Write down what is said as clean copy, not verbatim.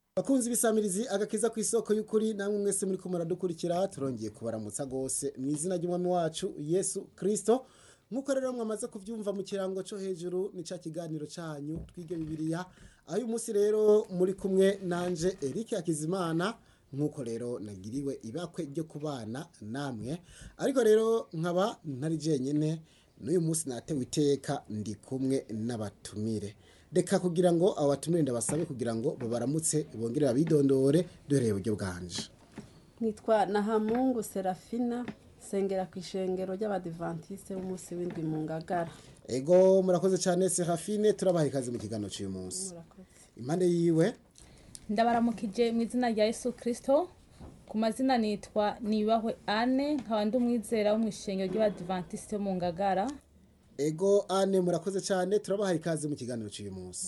Bakunzi bisamirizi agakiza ku isoko y'ukuri namwe mwese muri ko muradukurikira turongeye kubaramutsa gose mu izina ry'umwami wacu Yesu Kristo. Nkuko rero mwamaze kuvyumva mu kirango cyo hejuru ni ca kiganiro canyu twige Bibiliya. Ayo umunsi rero muri kumwe nanje Eric Akizimana. Nkuko rero nagiriwe ibakwe ryo kubana namwe, ariko rero nkaba ntari jenyene n'uyu munsi natewe iteka ndi kumwe n'abatumire. Reka kugira ngo abo batumire ndabasabe kugira ngo babaramutse bongere babidondore duhereye uburyo bwanje. Nitwa Nahamungu Serafina, sengera ku ishengero ry'Abadventiste b'umunsi w'indwi mu Ngagara. Ego murakoze cyane Serafine, turabaha ikaze mu kiganiro cy'uyu munsi. Impande yiwe ndabaramukije mu izina rya Yesu Kristo. Ku mazina nitwa Nibahwe Anne, nkaba ndi umwizera wo mu ishengero ry'Abadventiste mu Ngagara. Ego Anne murakoze cyane, turabaha ikaze mu kiganiro cy'uyu munsi.